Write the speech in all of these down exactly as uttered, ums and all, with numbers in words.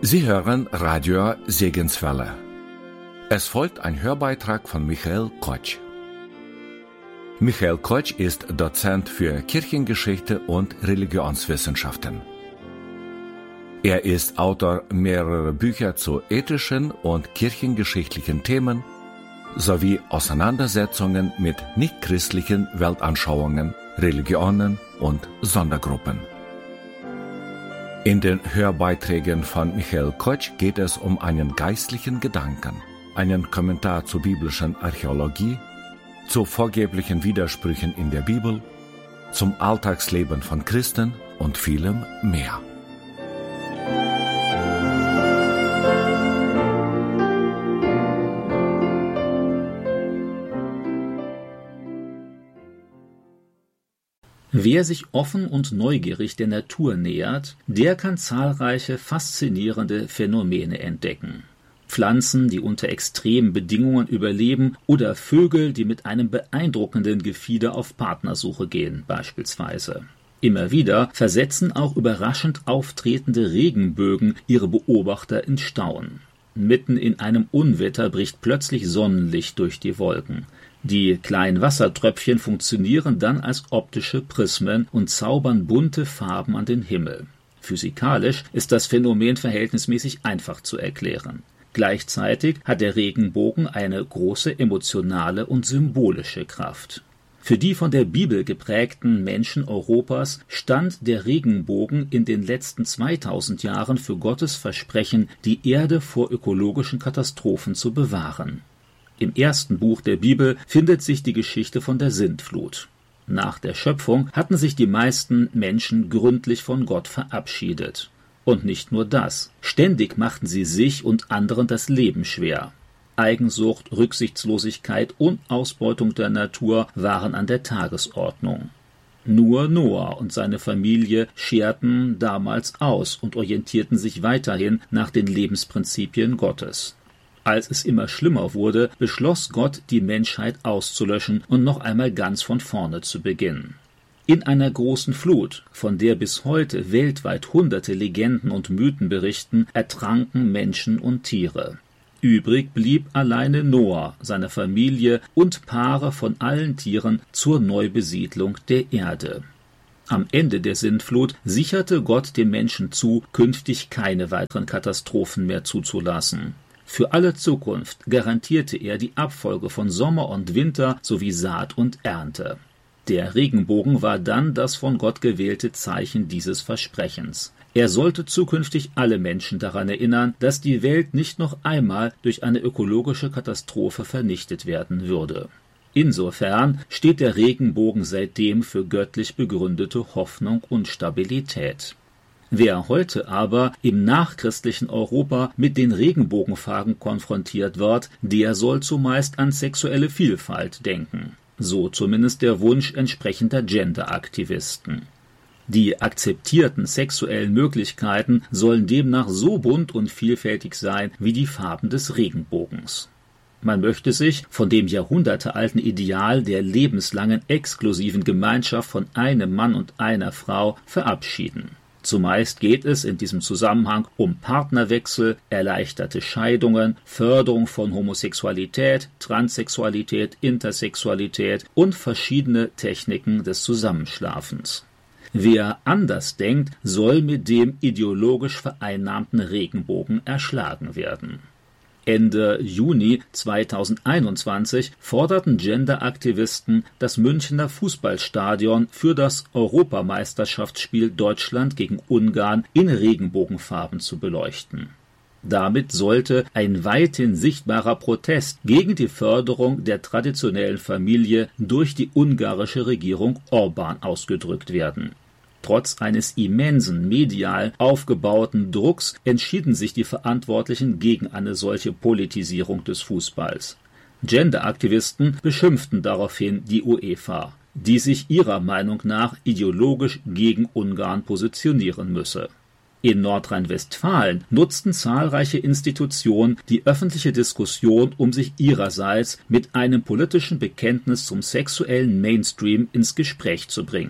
Sie hören Radio Segenswelle. Es folgt ein Hörbeitrag von Michael Kotsch. Michael Kotsch ist Dozent für Kirchengeschichte und Religionswissenschaften. Er ist Autor mehrerer Bücher zu ethischen und kirchengeschichtlichen Themen sowie Auseinandersetzungen mit nichtchristlichen Weltanschauungen, Religionen und Sondergruppen. In den Hörbeiträgen von Michael Kotsch geht es um einen geistlichen Gedanken, einen Kommentar zur biblischen Archäologie, zu vorgeblichen Widersprüchen in der Bibel, zum Alltagsleben von Christen und vielem mehr. Wer sich offen und neugierig der Natur nähert, der kann zahlreiche faszinierende Phänomene entdecken. Pflanzen, die unter extremen Bedingungen überleben, oder Vögel, die mit einem beeindruckenden Gefieder auf Partnersuche gehen, beispielsweise. Immer wieder versetzen auch überraschend auftretende Regenbögen ihre Beobachter in Staunen. Mitten in einem Unwetter bricht plötzlich Sonnenlicht durch die Wolken. Die kleinen Wassertröpfchen funktionieren dann als optische Prismen und zaubern bunte Farben an den Himmel. Physikalisch ist das Phänomen verhältnismäßig einfach zu erklären. Gleichzeitig hat der Regenbogen eine große emotionale und symbolische Kraft. Für die von der Bibel geprägten Menschen Europas stand der Regenbogen in den letzten zweitausend Jahren für Gottes Versprechen, die Erde vor ökologischen Katastrophen zu bewahren. Im ersten Buch der Bibel findet sich die Geschichte von der Sintflut. Nach der Schöpfung hatten sich die meisten Menschen gründlich von Gott verabschiedet. Und nicht nur das. Ständig machten sie sich und anderen das Leben schwer. Eigensucht, Rücksichtslosigkeit und Ausbeutung der Natur waren an der Tagesordnung. Nur Noah und seine Familie scherten damals aus und orientierten sich weiterhin nach den Lebensprinzipien Gottes. Als es immer schlimmer wurde, beschloss Gott, die Menschheit auszulöschen und noch einmal ganz von vorne zu beginnen. In einer großen Flut, von der bis heute weltweit hunderte Legenden und Mythen berichten, ertranken Menschen und Tiere. Übrig blieb alleine Noah, seine Familie und Paare von allen Tieren zur Neubesiedlung der Erde. Am Ende der Sintflut sicherte Gott den Menschen zu, künftig keine weiteren Katastrophen mehr zuzulassen. Für alle Zukunft garantierte er die Abfolge von Sommer und Winter sowie Saat und Ernte. Der Regenbogen war dann das von Gott gewählte Zeichen dieses Versprechens. Er sollte zukünftig alle Menschen daran erinnern, dass die Welt nicht noch einmal durch eine ökologische Katastrophe vernichtet werden würde. Insofern steht der Regenbogen seitdem für göttlich begründete Hoffnung und Stabilität. Wer heute aber im nachchristlichen Europa mit den Regenbogenfarben konfrontiert wird, der soll zumeist an sexuelle Vielfalt denken. So zumindest der Wunsch entsprechender Gender-Aktivisten. Die akzeptierten sexuellen Möglichkeiten sollen demnach so bunt und vielfältig sein wie die Farben des Regenbogens. Man möchte sich von dem jahrhundertealten Ideal der lebenslangen exklusiven Gemeinschaft von einem Mann und einer Frau verabschieden. Zumeist geht es in diesem Zusammenhang um Partnerwechsel, erleichterte Scheidungen, Förderung von Homosexualität, Transsexualität, Intersexualität und verschiedene Techniken des Zusammenschlafens. Wer anders denkt, soll mit dem ideologisch vereinnahmten Regenbogen erschlagen werden. Ende Juni zweitausendeinundzwanzig forderten Gender-Aktivisten, das Münchner Fußballstadion für das Europameisterschaftsspiel Deutschland gegen Ungarn in Regenbogenfarben zu beleuchten. Damit sollte ein weithin sichtbarer Protest gegen die Förderung der traditionellen Familie durch die ungarische Regierung Orbán ausgedrückt werden. Trotz eines immensen medial aufgebauten Drucks entschieden sich die Verantwortlichen gegen eine solche Politisierung des Fußballs. Genderaktivisten beschimpften daraufhin die UEFA, die sich ihrer Meinung nach ideologisch gegen Ungarn positionieren müsse. In Nordrhein-Westfalen nutzten zahlreiche Institutionen die öffentliche Diskussion, um sich ihrerseits mit einem politischen Bekenntnis zum sexuellen Mainstream ins Gespräch zu bringen.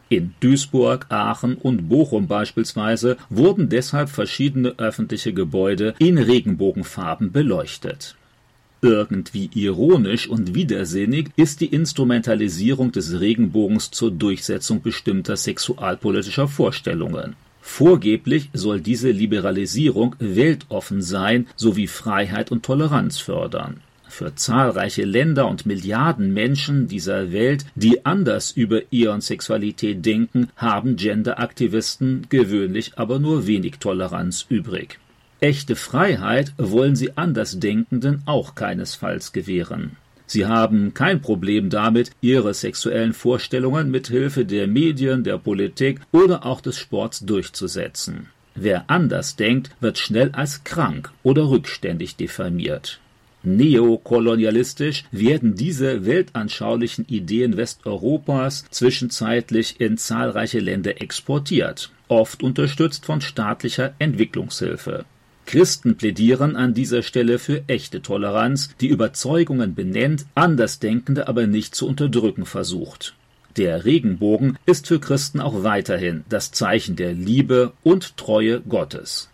In Duisburg, Aachen und Bochum beispielsweise wurden deshalb verschiedene öffentliche Gebäude in Regenbogenfarben beleuchtet. Irgendwie ironisch und widersinnig ist die Instrumentalisierung des Regenbogens zur Durchsetzung bestimmter sexualpolitischer Vorstellungen. Vorgeblich soll diese Liberalisierung weltoffen sein sowie Freiheit und Toleranz fördern. Für zahlreiche Länder und Milliarden Menschen dieser Welt, die anders über Ehe und Sexualität denken, haben Genderaktivisten gewöhnlich aber nur wenig Toleranz übrig. Echte Freiheit wollen sie Andersdenkenden auch keinesfalls gewähren. Sie haben kein Problem damit, ihre sexuellen Vorstellungen mit Hilfe der Medien, der Politik oder auch des Sports durchzusetzen. Wer anders denkt, wird schnell als krank oder rückständig diffamiert. Neokolonialistisch werden diese weltanschaulichen Ideen Westeuropas zwischenzeitlich in zahlreiche Länder exportiert, oft unterstützt von staatlicher Entwicklungshilfe. Christen plädieren an dieser Stelle für echte Toleranz, die Überzeugungen benennt, Andersdenkende aber nicht zu unterdrücken versucht. Der Regenbogen ist für Christen auch weiterhin das Zeichen der Liebe und Treue Gottes.